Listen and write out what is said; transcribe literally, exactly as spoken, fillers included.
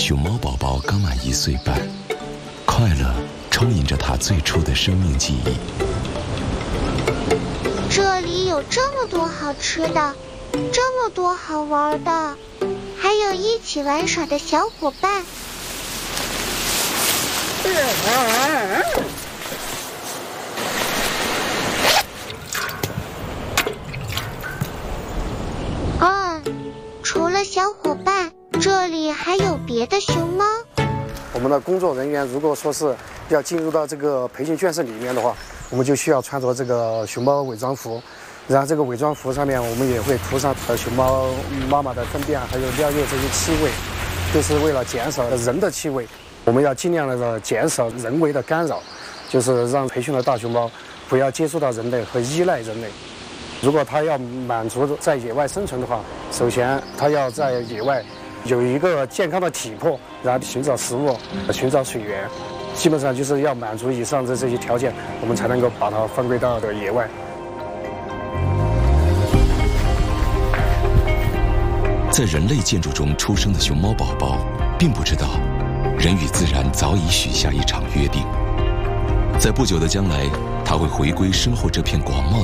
熊猫宝宝刚满一岁半，快乐充盈着他最初的生命记忆。 这里有这么多好吃的，这么多好玩的，还有一起玩耍的小伙伴。嗯，除了小伙伴，这里还有别的熊猫。 我们的工作人员如果说是要进入到这个培训圈室里面的话，我们就需要穿着这个熊猫伪装服，然后这个伪装服上面我们也会涂上熊猫妈妈的粪便还有尿液这些气味，就是为了减少人的气味。我们要尽量的减少人为的干扰，就是让培训的大熊猫不要接触到人类和依赖人类。如果它要满足在野外生存的话，首先它要在野外有一个健康的体魄，然后寻找食物、寻找水源，基本上就是要满足以上的这些条件，我们才能够把它放归到的野外。 在人类建筑中出生的熊猫宝宝，并不知道，人与自然早已许下一场约定，在不久的将来，它会回归身后这片广袤